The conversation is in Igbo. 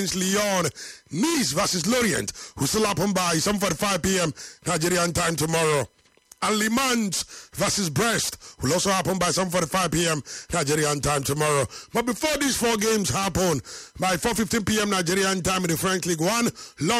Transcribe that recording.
Lyon, Nice versus Lorient, who still happen by 7:45 p.m. Nigerian time tomorrow. And Le Mans versus Brest will also happen by 7:45 p.m. Nigerian time tomorrow. But before these four games happen, by 4:15 p.m. Nigerian time in the French League 1,